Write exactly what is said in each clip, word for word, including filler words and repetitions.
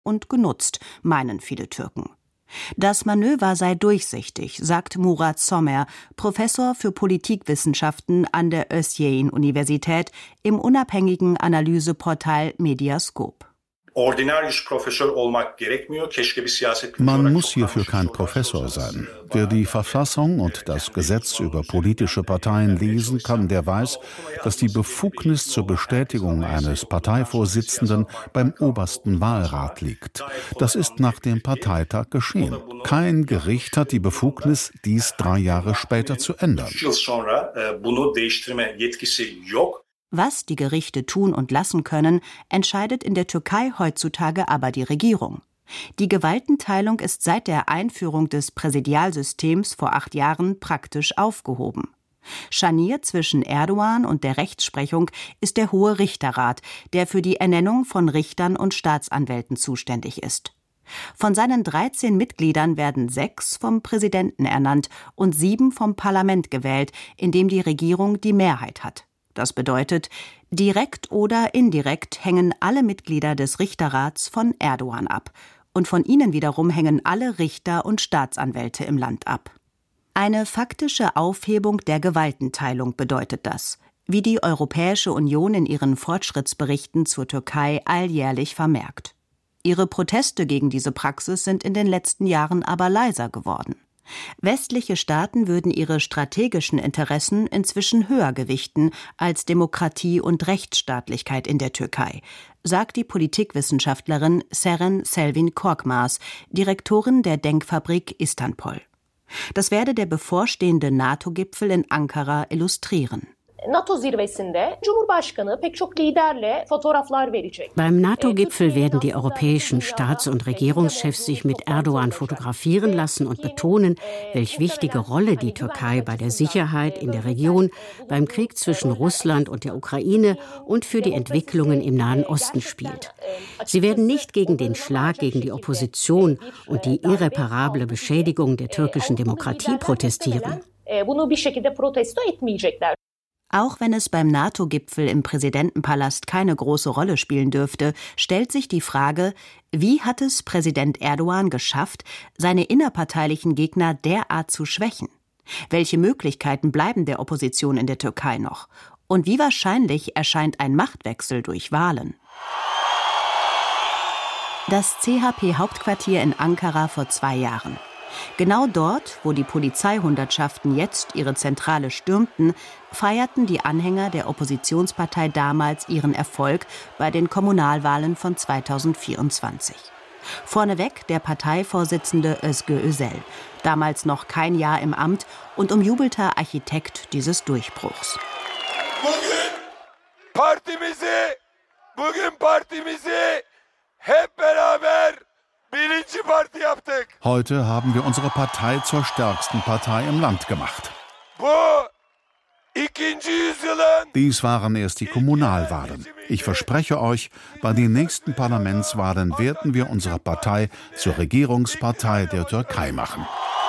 und genutzt, meinen viele Türken. Das Manöver sei durchsichtig, sagt Murat Somer, Professor für Politikwissenschaften an der Özyeğin-Universität im unabhängigen Analyseportal Mediascope. Man muss hierfür kein Professor sein. Wer die Verfassung und das Gesetz über politische Parteien lesen kann, der weiß, dass die Befugnis zur Bestätigung eines Parteivorsitzenden beim obersten Wahlrat liegt. Das ist nach dem Parteitag geschehen. Kein Gericht hat die Befugnis, dies drei Jahre später zu ändern. Was die Gerichte tun und lassen können, entscheidet in der Türkei heutzutage aber die Regierung. Die Gewaltenteilung ist seit der Einführung des Präsidialsystems vor acht Jahren praktisch aufgehoben. Scharnier zwischen Erdogan und der Rechtsprechung ist der Hohe Richterrat, der für die Ernennung von Richtern und Staatsanwälten zuständig ist. Von seinen dreizehn Mitgliedern werden sechs vom Präsidenten ernannt und sieben vom Parlament gewählt, in dem die Regierung die Mehrheit hat. Das bedeutet, direkt oder indirekt hängen alle Mitglieder des Richterrats von Erdogan ab. Und von ihnen wiederum hängen alle Richter und Staatsanwälte im Land ab. Eine faktische Aufhebung der Gewaltenteilung bedeutet das, wie die Europäische Union in ihren Fortschrittsberichten zur Türkei alljährlich vermerkt. Ihre Proteste gegen diese Praxis sind in den letzten Jahren aber leiser geworden. Westliche Staaten würden ihre strategischen Interessen inzwischen höher gewichten als Demokratie und Rechtsstaatlichkeit in der Türkei, sagt die Politikwissenschaftlerin Seren Selvin Korkmaz, Direktorin der Denkfabrik Istanbul. Das werde der bevorstehende NATO-Gipfel in Ankara illustrieren. Beim NATO-Gipfel werden die europäischen Staats- und Regierungschefs sich mit Erdogan fotografieren lassen und betonen, welch wichtige Rolle die Türkei bei der Sicherheit in der Region, beim Krieg zwischen Russland und der Ukraine und für die Entwicklungen im Nahen Osten spielt. Sie werden nicht gegen den Schlag gegen die Opposition und die irreparable Beschädigung der türkischen Demokratie protestieren. Auch wenn es beim NATO-Gipfel im Präsidentenpalast keine große Rolle spielen dürfte, stellt sich die Frage, wie hat es Präsident Erdogan geschafft, seine innerparteilichen Gegner derart zu schwächen? Welche Möglichkeiten bleiben der Opposition in der Türkei noch? Und wie wahrscheinlich erscheint ein Machtwechsel durch Wahlen? Das C H P-Hauptquartier in Ankara vor zwei Jahren. Genau dort, wo die Polizeihundertschaften jetzt ihre Zentrale stürmten, feierten die Anhänger der Oppositionspartei damals ihren Erfolg bei den Kommunalwahlen von zweitausendvierundzwanzig. Vorneweg der Parteivorsitzende Özgür Özel, damals noch kein Jahr im Amt und umjubelter Architekt dieses Durchbruchs. Bugün partimizi, bugün partimizi hep beraber Heute haben wir unsere Partei zur stärksten Partei im Land gemacht. Dies waren erst die Kommunalwahlen. Ich verspreche euch, bei den nächsten Parlamentswahlen werden wir unsere Partei zur Regierungspartei der Türkei machen.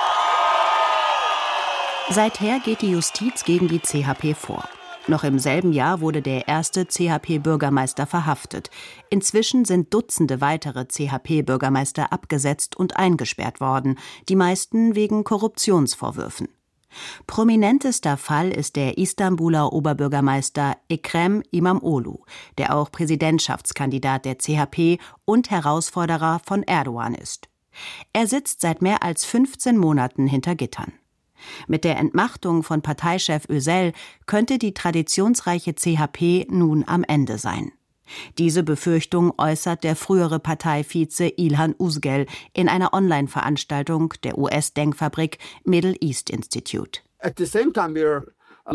Seither geht die Justiz gegen die C H P vor. Noch im selben Jahr wurde der erste C H P-Bürgermeister verhaftet. Inzwischen sind Dutzende weitere C H P-Bürgermeister abgesetzt und eingesperrt worden, die meisten wegen Korruptionsvorwürfen. Prominentester Fall ist der Istanbuler Oberbürgermeister Ekrem İmamoğlu, der auch Präsidentschaftskandidat der C H P und Herausforderer von Erdogan ist. Er sitzt seit mehr als fünfzehn Monaten hinter Gittern. Mit der Entmachtung von Parteichef Özel könnte die traditionsreiche C H P nun am Ende sein. Diese Befürchtung äußert der frühere Parteivize İlhan Uzgel in einer Online-Veranstaltung der U S-Denkfabrik Middle East Institute. At the same time we're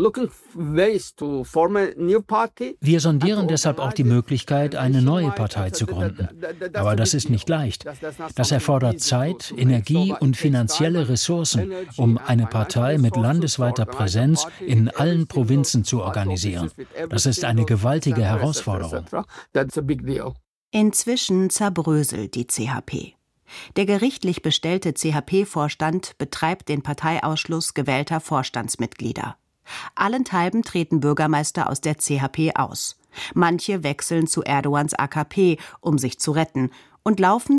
Wir sondieren deshalb auch die Möglichkeit, eine neue Partei zu gründen. Aber das ist nicht leicht. Das erfordert Zeit, Energie und finanzielle Ressourcen, um eine Partei mit landesweiter Präsenz in allen Provinzen zu organisieren. Das ist eine gewaltige Herausforderung. Inzwischen zerbröselt die C H P. Der gerichtlich bestellte C H P-Vorstand betreibt den Parteiausschluss gewählter Vorstandsmitglieder. Allenthalben treten Bürgermeister aus der C H P aus. Manche wechseln zu Erdogans A K P, um sich zu retten, und laufen